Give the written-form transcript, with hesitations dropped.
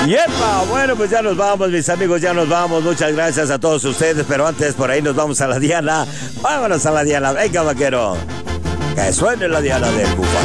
Yepa, bueno, pues ya nos vamos, mis amigos, ya nos vamos. Muchas gracias a todos ustedes, pero antes por ahí nos vamos a la Diana. Vámonos a la Diana. Venga, vaquero. Que suene la Diana del Búfalo.